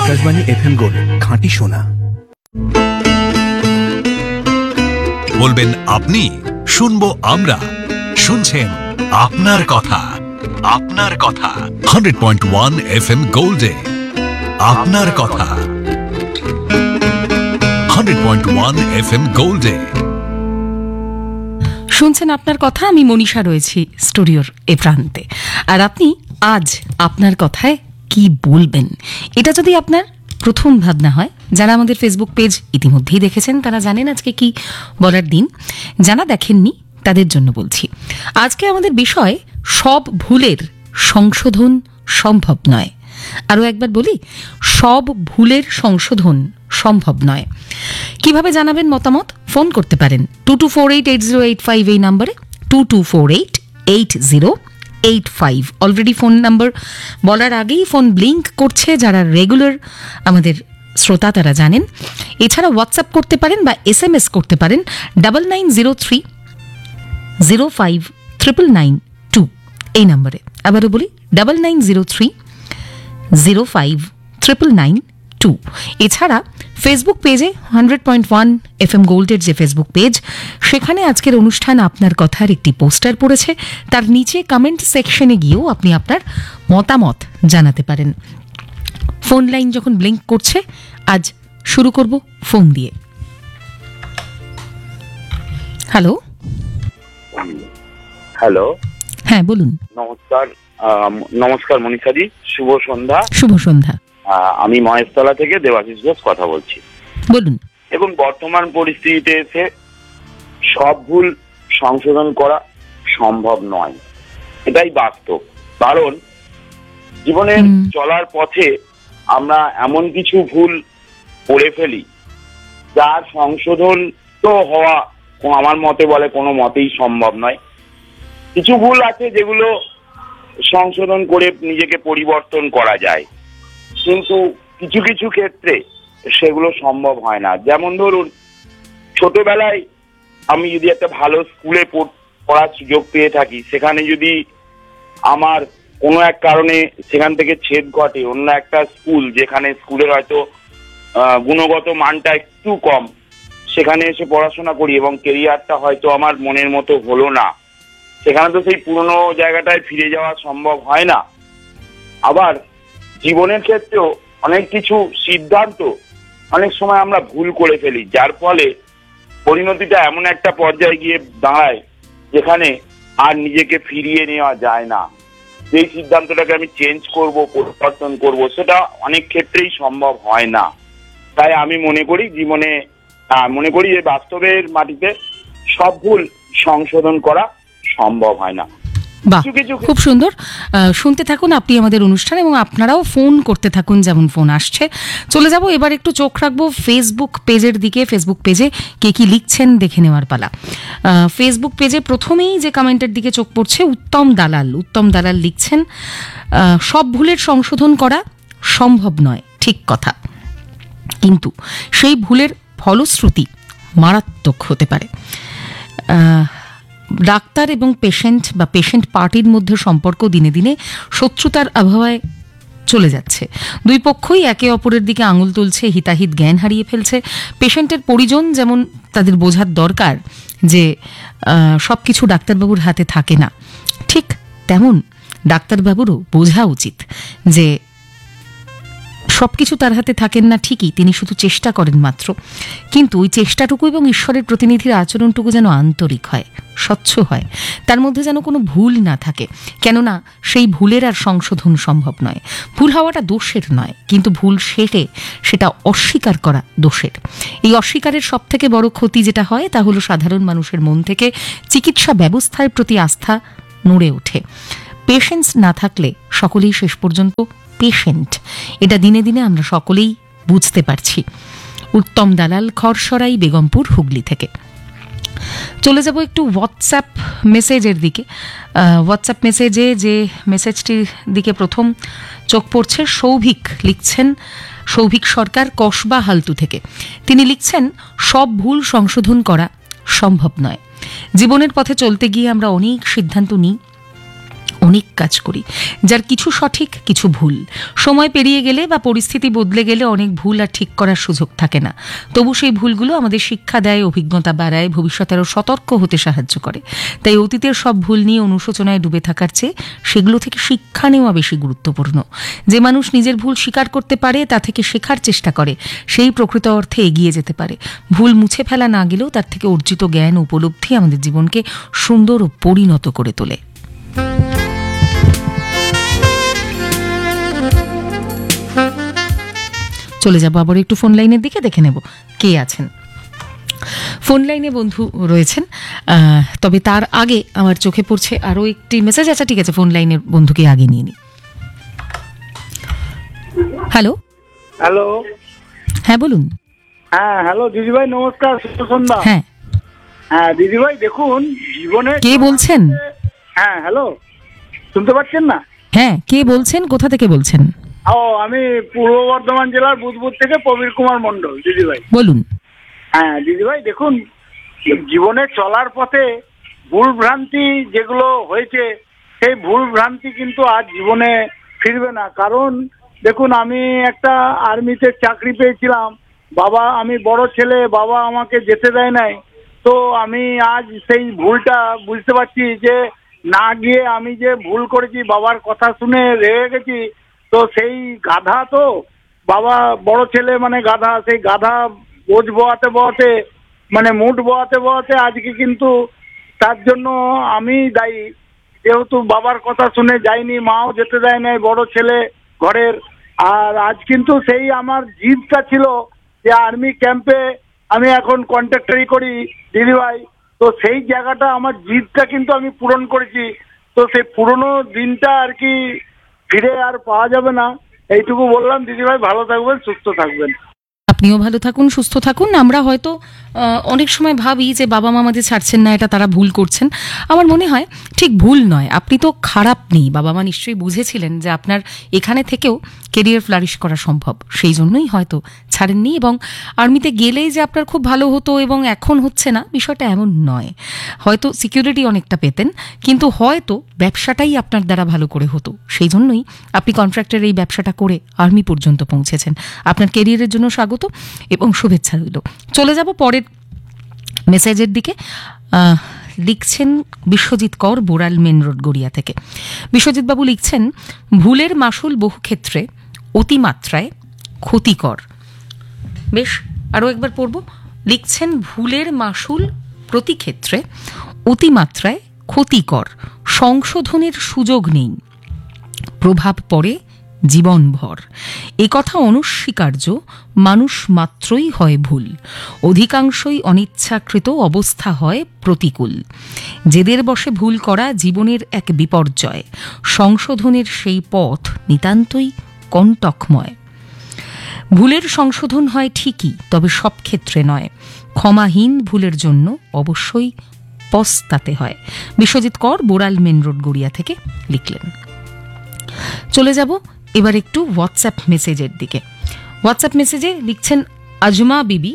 Akashvani FM gold, খাঁটি সোনা। বলবেন আপনি, শুনবো আমরা। শুনছেন আপনার কথা। আপনার কথা 100.1 FM গোল্ডে। আপনার কথা 100.1 FM গোল্ডে। শুনছেন আপনার কথা। আমি মনীষা রয়েছি স্টুডিওর এ প্রান্তে, আর আপনি আজ আপনার কথায় কি বলবেন, এটা যদি আপনার প্রথম ভাবনা হয়, যারা আমাদের ফেসবুক পেজ ইতিমধ্যেই দেখেছেন তারা জানেন আজকে কি বলার দিন। যারা দেখেননি তাদের জন্য বলছি, আজকে আমাদের বিষয় সব ভুলের সংশোধন সম্ভব নয়। আরও একবার বলি, সব ভুলের সংশোধন সম্ভব নয়। কিভাবে জানাবেন মতামত? ফোন করতে পারেন 22488085 এই নম্বরে, 22488085। অলরেডি ফোন নাম্বার বলার আগেই ফোন ব্লিঙ্ক করছে, যারা রেগুলার আমাদের শ্রোতা তারা জানেন। এছাড়া হোয়াটসঅ্যাপ করতে পারেন বা SMS করতে পারেন 9903059992 এই নম্বরে। আবারও বলি 9903059992। এছাড়া ফেসবুক পেজে 100.1 FM গোল্ডের যে ফেসবুক পেজ, সেখানে আজকের অনুষ্ঠান আপনার কথার একটি পোস্টার পড়েছে। তার নিচে কমেন্ট সেকশনে গিয়েও আপনি আপনার মতামত জানাতে পারেন। ফোন লাইন যখন ব্লিঙ্ক করছে, আজ শুরু করব ফোন দিয়ে। হ্যালো হ্যালো, হ্যাঁ বলুন। নমস্কার মনীষাজি, শুভ সন্ধ্যা। শুভ সন্ধ্যা। আমি মহেশতলা থেকে দেবাশিস ঘোষ কথা বলছি। বলুন। এবং বর্তমান পরিস্থিতিতে এসে সব ভুল সংশোধন করা সম্ভব নয়, এটাই বাস্তব। কারণ জীবনের চলার পথে আমরা এমন কিছু ভুল করে ফেলি যার সংশোধন তো হওয়া আমার মতে বলে কোনো মতেই সম্ভব নয়। কিছু ভুল আছে যেগুলো সংশোধন করে নিজেকে পরিবর্তন করা যায়, কিন্তু কিছু কিছু ক্ষেত্রে সেগুলো সম্ভব হয় না। যেমন ধরুন, ছোটবেলায় আমি যদি একটা ভালো স্কুলে পড়ার সুযোগ পেয়ে থাকি, সেখানে যদি আমার কোনো এক কারণে সেখান থেকে ছেদ ঘটে অন্য একটা স্কুল, যেখানে স্কুলের হয়তো গুণগত মানটা একটু কম, সেখানে এসে পড়াশোনা করি এবং কেরিয়ারটা হয়তো আমার মনের মতো হলো না, সেখানে তো সেই পুরনো জায়গাটায় ফিরে যাওয়া সম্ভব হয় না। আবার জীবনের ক্ষেত্রেও অনেক কিছু সিদ্ধান্ত অনেক সময় আমরা ভুল করে ফেলি, যার ফলে পরিণতিটা এমন একটা পর্যায়ে গিয়ে দাঁড়ায় যেখানে আর নিজেকে ফিরিয়ে নেওয়া যায় না। যেই সিদ্ধান্তটাকে আমি চেঞ্জ করব, পরিবর্তন করব, সেটা অনেক ক্ষেত্রেই সম্ভব হয় না। তাই আমি মনে করি যে বাস্তবের মাটিতে সব ভুল সংশোধন করা সম্ভব হয় না। বাহ, খুব সুন্দর। শুনতে থাকুন আপনি আমাদের অনুষ্ঠান, এবং আপনারাও ফোন করতে থাকুন যেমন ফোন আসছে। চলে যাব এবার, একটু চোখ রাখবো ফেসবুক পেজের দিকে। ফেসবুক পেজে কে কি লিখছেন দেখে নেওয়ার পালা। ফেসবুক পেজে প্রথমেই যে কমেন্টের দিকে চোখ পড়ছে, উত্তম দালাল লিখছেন, সব ভুলের সংশোধন করা সম্ভব নয়, ঠিক কথা, কিন্তু সেই ভুলের ফলশ্রুতি মারাত্মক হতে পারে। ডাক্তার এবং পেশেন্ট বা পেশেন্ট পার্টির মধ্যে সম্পর্ক দিনে দিনে শত্রুতার আবহাওয়ায় চলে যাচ্ছে। দুই পক্ষই একে অপরের দিকে আঙুল তুলছে, হিতাহিত জ্ঞান হারিয়ে ফেলছে। পেশেন্টের পরিজন যেমন তাদের বোঝার দরকার যে সব কিছু ডাক্তারবাবুর হাতে থাকে না, ঠিক তেমন ডাক্তারবাবুরও বোঝা উচিত যে সবকিছু তার হাতে থাকেন না ঠিকই, তিনি শুধু চেষ্টা করেন মাত্র, কিন্তু ওই চেষ্টাটুকু এবং ঈশ্বরের প্রতিনিধির আচরণটুকু যেন আন্তরিক হয়, স্বচ্ছ হয়, তার মধ্যে যেন কোনো ভুল না থাকে। কেননা সেই ভুলের আর সংশোধন সম্ভব নয়। ভুল হওয়াটা দোষের নয়, কিন্তু ভুল সেটা অস্বীকার করা দোষের। এই অস্বীকারের সব থেকে বড় ক্ষতি যেটা হয় তা হলো সাধারণ মানুষের মন থেকে চিকিৎসা ব্যবস্থার প্রতি আস্থা নড়ে ওঠে। পেশেন্স না থাকলে সকলেই শেষ পর্যন্ত পেশেন্ট, এটা দিনে দিনে আমরা সকলেই বুঝতে পারছি। উত্তম দালাল, খড়সরাই, বেগমপুর, হুগলি থেকে। চলে যাব একটু হোয়াটসঅ্যাপ মেসেজের দিকে। হোয়াটসঅ্যাপ মেসেজে যে মেসেজটির দিকে প্রথম চোখ পড়ছে, সৌভিক লিখছেন, সৌভিক সরকার, কসবা হালতু থেকে। তিনি লিখছেন, সব ভুল সংশোধন করা সম্ভব নয়। জীবনের পথে চলতে গিয়ে আমরা অনেক সিদ্ধান্ত নিই, অনেক কাজ করি, যার কিছু সঠিক, কিছু ভুল। সময় পেরিয়ে গেলে বা পরিস্থিতি বদলে গেলে অনেক ভুল আর ঠিক করার সুযোগ থাকে না। তবু সেই ভুলগুলো আমাদের শিক্ষা দেয়, অভিজ্ঞতা বাড়ায়, ভবিষ্যতে আরও সতর্ক হতে সাহায্য করে। তাই অতীতের সব ভুল নিয়ে অনুশোচনায় ডুবে থাকার চেয়ে সেগুলো থেকে শিক্ষা নেওয়া বেশি গুরুত্বপূর্ণ। যে মানুষ নিজের ভুল স্বীকার করতে পারে, তা থেকে শেখার চেষ্টা করে, সেই প্রকৃত অর্থে এগিয়ে যেতে পারে। ভুল মুছে ফেলা না গেলেও তার থেকে অর্জিত জ্ঞান ও উপলব্ধি আমাদের জীবনকে সুন্দর ও পরিণত করে তোলে। চলে যাবো আবার একটু ফোন লাইনের দিকে, দেখে নেব কে আছেন। ফোন লাইনে বন্ধু রয়েছেন, তবে তার আগে আমার চোখে পড়ছে আরো একটি মেসেজ। আচ্ছা ঠিক আছে, ফোন লাইনের বন্ধুকে আগে নিয়ে নি। হ্যালো হ্যালো, হ্যাঁ বলুন। হ্যাঁ হ্যালো দিদিভাই, নমস্কার, শুভ সন্ধ্যা। হ্যাঁ হ্যাঁ দিদিভাই, দেখুন জীবনে কে বলছেন? হ্যাঁ হ্যালো, শুনতে পাচ্ছেন না? হ্যাঁ কে বলছেন, কোথা থেকে বলছেন? ও, আমি পূর্ব বর্ধমান জেলার বুধপুর থেকে প্রবীর কুমার মণ্ডল দিদিভাই। বলুন। হ্যাঁ দিদিভাই, দেখুন জীবনে চলার পথে ভুল ভ্রান্তি যেগুলো হয়েছে, সেই ভুল ভ্রান্তি কিন্তু আজ জীবনে ফিরবে না। কারণ দেখুন, আমি একটা আর্মিতে চাকরি পেয়েছিলাম, বাবা, আমি বড় ছেলে, বাবা আমাকে যেতে দেয় নাই। তো আমি আজ সেই ভুলটা বুঝতে পারছি যে না গিয়ে আমি যে ভুল করেছি, বাবার কথা শুনে রেগে গেছি। তো সেই গাধা, তো বাবা বড় ছেলে মানে গাধা, সেই গাধা বোঝ বোয়াতে বোয়াতে মানে মুঠ বোয়াতে বোয়াতে আজকে কিন্তু তার জন্য আমি দায়ী। যেহেতু বাবার কথা শুনে যাইনি, মাও যেতে দেয় নাই, বড় ছেলে ঘরের। আর আজ কিন্তু সেই আমার জিদটা ছিল যে আর্মি ক্যাম্পে আমি এখন কন্ট্রাক্টরি করি দিদিভাই। তো সেই জায়গাটা, আমার জিদটা কিন্তু আমি পূরণ করেছি। তো সেই পুরনো দিনটা আর কি ফিরে আর পাওয়া যাবে না। এইটুকু বললাম দিদিভাই, ভালো থাকবেন, সুস্থ থাকবেন। আপনিও ভালো থাকুন, সুস্থ থাকুন। আমরা হয়তো অনেক সময় ভাবি যে বাবা মা আমাদের ছাড়ছেন না, এটা তারা ভুল করছেন। আমার মনে হয় ঠিক ভুল নয়, আপনি তো খারাপ নেই। বাবা মা নিশ্চয়ই বুঝেছিলেন যে আপনার এখানে থেকেও কেরিয়ার ফ্লারিশ করা সম্ভব, সেই জন্যই হয়তো ছাড়েননি। এবং আর্মিতে গেলেই যে আপনার খুব ভালো হতো এবং এখন হচ্ছে না, বিষয়টা এমন নয়। হয়তো সিকিউরিটি অনেকটা পেতেন, কিন্তু হয়তো ব্যবসাটাই আপনার দ্বারা ভালো করে হতো, সেই জন্যই আপনি কন্ট্রাক্টের এই ব্যবসাটা করে আর্মি পর্যন্ত পৌঁছেছেন। আপনার কেরিয়ারের জন্য স্বাগত এবং শুভেচ্ছা রইল। চলে যাব পরের মেসেজের দিকে। লিখছেন বিশ্বজিৎ কর, বোরাল মেন রোড, গড়িয়া থেকে। বিশ্বজিৎ বাবু লিখছেন, ভুলের মাসুল বহু ক্ষেত্রে অতিমাত্রায় ক্ষতিকর। বেশ, আরও একবার পড়ব। লিখছেন, ভুলের মাসুল প্রতি ক্ষেত্রে অতিমাত্রায় ক্ষতিকর, সংশোধনের সুযোগ নেই, প্রভাব পড়ে জীবনভর। এ কথা অনস্বীকার্য, মানুষ মাত্রই হয় ভুল, অধিকাংশই অনিচ্ছাকৃত অবস্থা হয় প্রতিকূল। জেদের বশে ভুল করা জীবনের এক বিপর্যয়, সংশোধনের সেই পথ নিতান্তই কণ্টকময়। ভুলের সংশোধন হয় ঠিকই, তবে সব ক্ষেত্রে নয়। ক্ষমাহীন ভুলের জন্য অবশ্যই পস্তাতে হয়। বিশ্বজিৎ কর, বোরাল মেন রোড, গড়িয়া থেকে লিখলেন। চলে যাব এবার একটু হোয়াটসঅ্যাপ মেসেজের দিকে। হোয়াটসঅ্যাপ মেসেজে লিখছেন আজমা বিবি,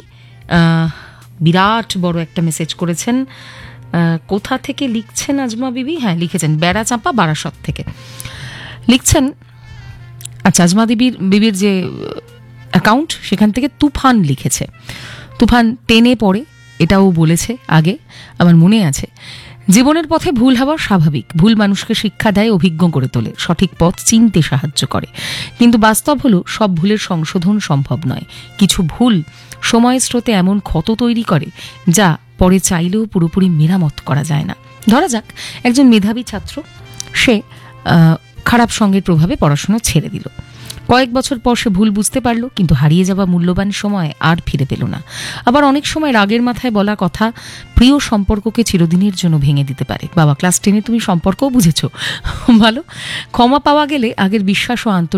বিরাট বড় একটা মেসেজ করেছেন। কোথা থেকে লিখছেন আজমা বিবি? হ্যাঁ লিখেছেন বেড়াচাঁপা, বারাসত থেকে লিখছেন। আচ্ছা, আজমা বিবির যে অ্যাকাউন্ট, সেখান থেকে তুফান লিখেছে। তুফান টেনে পড়ে, এটাও বলেছে আগে, আমার মনে আছে। জীবনের পথে ভুল হওয়া স্বাভাবিক। ভুল মানুষকে শিক্ষা দেয়, অভিজ্ঞ করে তোলে, সঠিক পথ চিনতে সাহায্য করে। কিন্তু বাস্তব হলো সব ভুলের সংশোধন সম্ভব নয়। কিছু ভুল সময়ের স্রোতে এমন ক্ষত তৈরি করে যা পরে চাইলেও পুরোপুরি মেরামত করা যায় না। ধরা যাক একজন মেধাবী ছাত্র, সে খারাপ সঙ্গের প্রভাবে পড়াশোনা ছেড়ে দিল। কয়েক বছর পর সে ভুল বুঝতে পারল, কিন্তু হারিয়ে যাওয়া মূল্যবান সময় আর ফিরে পেল না। আবার অনেক সময় রাগের মাথায় বলা কথা প্রিয় সম্পর্ককে চিরদিনের জন্য ভেঙে দিতে পারে। বাবা, ক্লাস 10-এ তুমি সম্পর্কও বুঝেছো, ভালো। ক্ষমা পাওয়া গেলে আগের বিশ্বাস ও